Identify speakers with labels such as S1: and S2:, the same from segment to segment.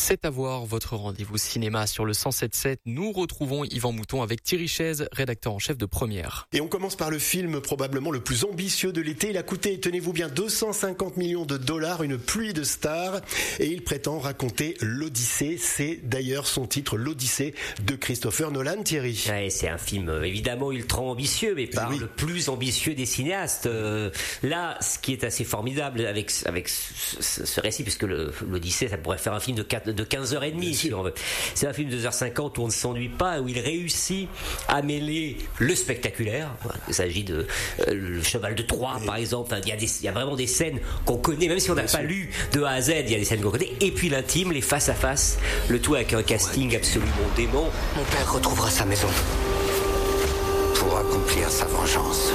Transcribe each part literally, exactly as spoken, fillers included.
S1: C'est à voir, votre rendez-vous cinéma sur le cent sept sept. Nous retrouvons Yvan Mouton avec Thierry Chaise, rédacteur en chef de Première.
S2: Et on commence par le film probablement le plus ambitieux de l'été. Il a coûté, tenez-vous bien, deux cent cinquante millions de dollars, une pluie de stars. Et il prétend raconter l'Odyssée. C'est d'ailleurs son titre, l'Odyssée de Christopher Nolan, Thierry.
S3: Ouais, c'est un film évidemment ultra ambitieux, mais pas oui. le plus ambitieux des cinéastes. Euh, là, ce qui est assez formidable avec, avec ce, ce récit, puisque le, l'Odyssée, ça pourrait faire un film de, quatre, de quinze heures trente, si on veut. C'est un film de deux heures cinquante où on ne s'ennuie pas, où il réussit à mêler le spectaculaire. Il s'agit de euh, le cheval de Troie, et... par exemple. Enfin, il y a des, il y a vraiment des scènes qu'on connaît, même si on n'a pas lu de A à Z, il y a des scènes qu'on connaît. Et puis l'intime, les face à face, le tout avec un casting absolument dément.
S4: Mon père retrouvera sa maison pour accomplir sa vengeance,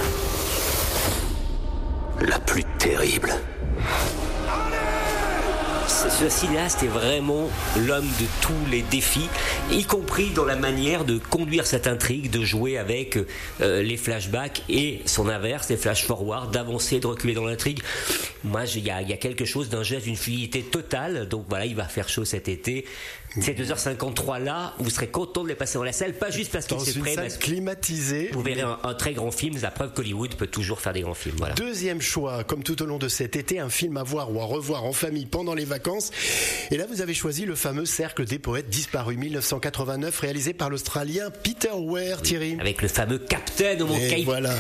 S4: la plus terrible.
S3: Ce cinéaste est vraiment l'homme de tous les défis, y compris dans la manière de conduire cette intrigue, de jouer avec euh, les flashbacks et son inverse, les flash-forward, d'avancer, de reculer dans l'intrigue. Moi, il y a, y a quelque chose d'un geste, d'une fluidité totale. Donc voilà, il va faire chaud cet été. Ces deux heures cinquante-trois là, vous serez content de les passer dans la salle, pas juste parce qu'il s'est prêt,
S2: mais climatisé.
S3: Vous verrez un, un très grand film. La preuve qu'Hollywood peut toujours faire des grands films. Voilà.
S2: Deuxième choix, comme tout au long de cet été, un film à voir ou à revoir en famille pendant les vacances. Et là, vous avez choisi le fameux Cercle des poètes disparus, mille neuf cent quatre-vingt-neuf, réalisé par l'Australien Peter Weir, oui, Thierry.
S3: Avec le fameux Captain, mon capitaine.
S2: Voilà.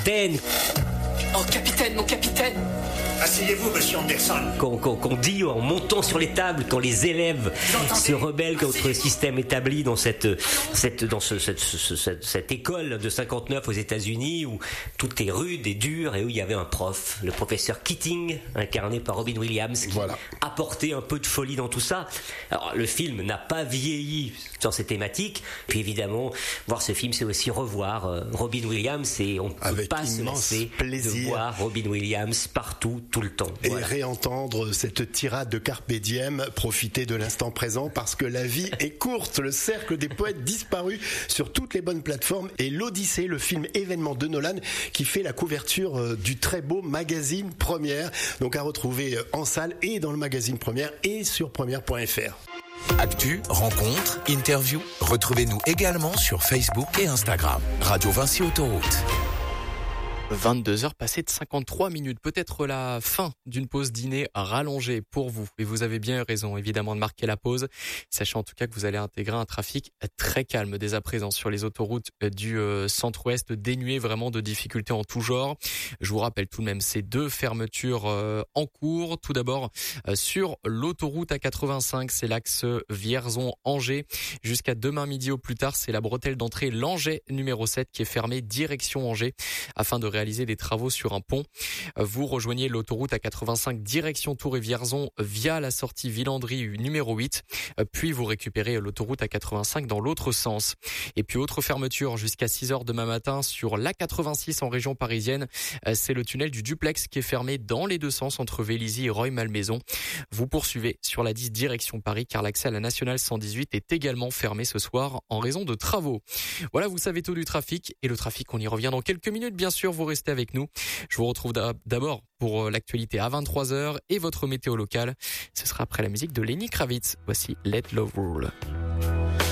S5: Oh, capitaine, mon capitaine.
S6: Asseyez-vous, monsieur Anderson.
S3: Qu'on, qu'on, qu'on dit en montant sur les tables, quand les élèves se rebellent contre le système établi dans cette, cette, dans ce, cette, ce, cette, cette école de cinquante-neuf aux États-Unis où tout est rude et dur et où il y avait un prof, le professeur Keating, incarné par Robin Williams, qui voilà. apportait un peu de folie dans tout ça. Alors, le film n'a pas vieilli dans ces thématiques. Puis évidemment, voir ce film, c'est aussi revoir euh, Robin Williams et on ne peut pas se lasser de voir Robin Williams partout, tout le temps.
S2: Et
S3: voilà.
S2: réentendre cette tirade de Carpe Diem, profiter de l'instant présent parce que la vie est courte. Le Cercle des poètes disparus sur toutes les bonnes plateformes et l'Odyssée, le film événement de Nolan qui fait la couverture du très beau magazine Première. Donc à retrouver en salle et dans le magazine Première et sur première point f r.
S7: Actu, rencontres, interviews, retrouvez-nous également sur Facebook et Instagram. Radio Vinci Autoroute.
S1: vingt-deux heures passées de cinquante-trois minutes, peut-être la fin d'une pause dîner rallongée pour vous. Et vous avez bien raison, évidemment, de marquer la pause. Sachez en tout cas que vous allez intégrer un trafic très calme dès à présent sur les autoroutes du centre-ouest, dénué vraiment de difficultés en tout genre. Je vous rappelle tout de même ces deux fermetures en cours. Tout d'abord, sur l'autoroute A quatre-vingt-cinq, c'est l'axe Vierzon-Angers. Jusqu'à demain midi au plus tard, c'est la bretelle d'entrée Langeais numéro sept qui est fermée direction Angers afin de réaliser des travaux sur un pont. Vous rejoignez l'autoroute A quatre-vingt-cinq direction Tours et Vierzon via la sortie Villandry numéro huit, puis vous récupérez l'autoroute A quatre-vingt-cinq dans l'autre sens. Et puis autre fermeture jusqu'à six heures demain matin sur l'A quatre-vingt-six en région parisienne, c'est le tunnel du Duplex qui est fermé dans les deux sens entre Vélizy et Rueil-Malmaison. Vous poursuivez sur la dix direction Paris car l'accès à la nationale cent dix-huit est également fermé ce soir en raison de travaux. Voilà, vous savez tout du trafic et le trafic, on y revient dans quelques minutes bien sûr. Vous restez avec nous. Je vous retrouve d'abord pour l'actualité à vingt-trois heures et votre météo locale. Ce sera après la musique de Lenny Kravitz. Voici Let Love Rule.